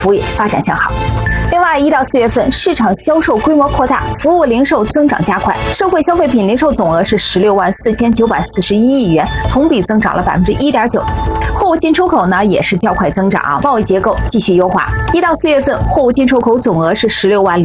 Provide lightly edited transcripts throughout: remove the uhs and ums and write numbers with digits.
服务业发展向好。另外，1到4月份市场销售规模扩大，服务零售增长加快，社会消费品零售总额是16万4941亿元，同比增长了1.9%。货物进出口呢也是较快增长，贸易结构继续优化。1到4月份，货物进出口总额是16万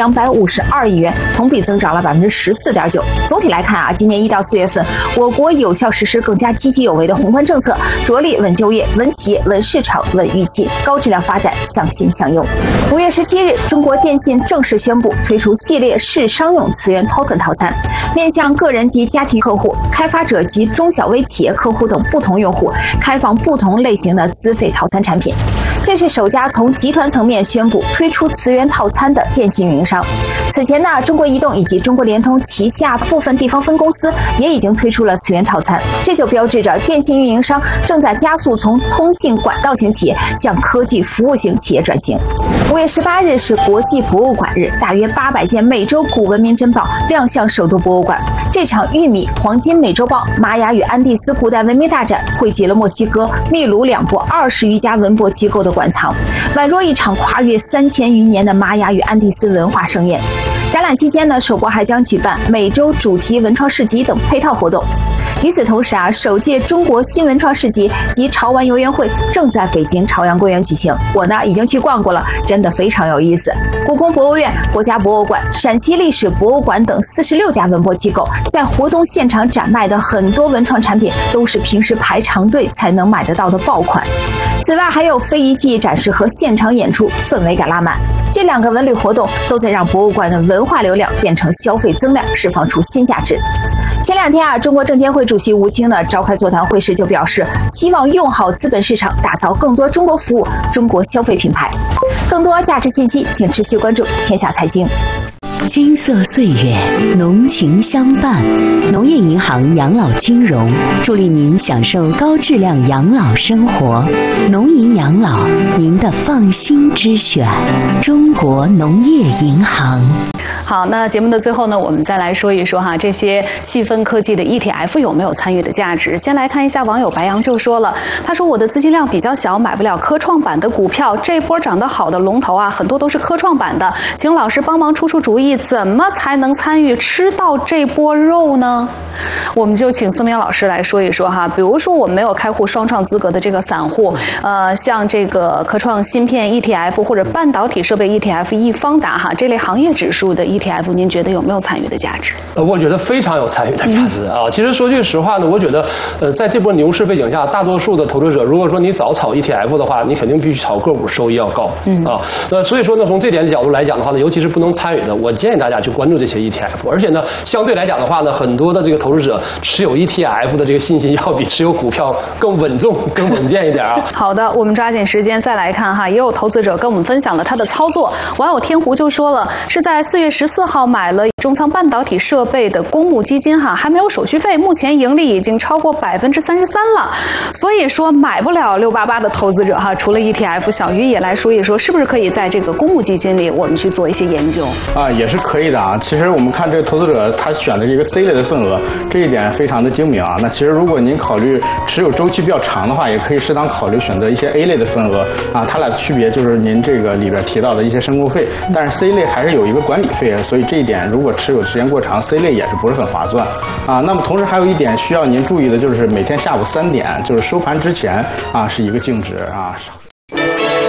2252亿元，同比增长了14.9%。总体来看啊，今年1到4月份，我国有效实施更加积极有为的宏观政策，着力稳就业、稳企业、稳市场、稳预期，高质量发展，向新向优。5月17日，中国电信正式宣布推出系列市商用磁源 Token 套餐，面向个人及家庭客户、开发者及中小微企业客户等不同用户，开放不同类型的资费套餐产品。这是首家从集团层面宣布推出磁源套餐的电信运营商。此前呢，中国移动以及中国联通旗下部分地方分公司也已经推出了磁源套餐，这就标志着电信运营商正在加速从通信管道型企业向科技服务型企业转型。5月18日是国际博物馆日，大约800件美洲古文明珍宝亮相首都博物馆。这场玉米、黄金美洲豹、玛雅与安第斯古代文明大展汇集了墨西哥、秘鲁两国20余家文博机构的馆藏，宛若一场跨越3000余年的玛雅与安第斯文化盛宴。展览期间呢，首博还将举办美洲主题文创市集等配套活动。与此同时啊，首届中国新文创市集及潮玩游园会正在北京朝阳公园举行。我呢已经去逛过了，真的非常有意思。故宫博物院、国家博物馆、陕西历史博物馆等46家文博机构在活动现场展卖的很多文创产品，都是平时排长队才能买得到的爆款。此外，还有非遗技艺展示和现场演出，氛围感拉满。这2个文旅活动都在让博物馆的文化流量变成消费增量，释放出新价值。前2天啊，中国证监会主席吴清呢召开座谈会时就表示，希望用好资本市场，打造更多中国服务、中国消费品牌。更多价值信息，请持续关注天下财经。 金色岁月，浓情相伴。农业银行养老金融助力您享受高质量养老生活。农银养老，您的放心之选。中国农业银行。 好，那节目的最后呢，我们再来说一说哈，这些细分科技的 ETF 有没有参与的价值？先来看一下网友白羊就说了，他说我的资金量比较小，买不了科创板的股票，这波涨得好的龙头啊，很多都是科创板的，请老师帮忙出主意，怎么才能参与吃到这波肉呢？我们就请孙明老师来说一说哈，比如说我们没有开户双创资格的这个散户，像这个科创芯片 ETF 或者半导体设备 ETF 易方达哈这类行业指数的 ETF， 您觉得有没有参与的价值？ 我觉得非常有参与的价值啊！其实说句实话呢，我觉得在这波牛市背景下，大多数的投资者，如果说你早炒 ETF 的话，你肯定必须炒个股，收益要高啊。所以说呢，从这点角度来讲的话呢，尤其是不能参与的，我建议大家去关注这些 ETF。而且呢，相对来讲的话呢，很多的这个投资者持有 ETF 的这个信心要比持有股票更稳重、更稳健一点啊。 好的，我们抓紧时间再来看哈，也有投资者跟我们分享了他的操作。网友天湖就说了，是在4月14号买了中仓半导体设备的公募基金哈，还没有手续费，目前盈利已经超过33%了。所以说买不了688的投资者哈，除了 ETF， 小鱼也来说一说，是不是可以在这个公募基金里我们去做一些研究啊？也是可以的啊。其实我们看这个投资者他选的这个 C 类的份额，这一点非常的精明啊。那其实如果您考虑持有周期比较长的话，也可以适当考虑选择一些 A 类的份额啊。它俩的区别就是您这个里边提到的一些申购费，但是 C 类还是有一个管理费，所以这一点如果持有时间过长 ，C 类也是不是很划算啊。那么同时还有一点需要您注意的就是每天下午3点，就是收盘之前啊，是一个净值啊。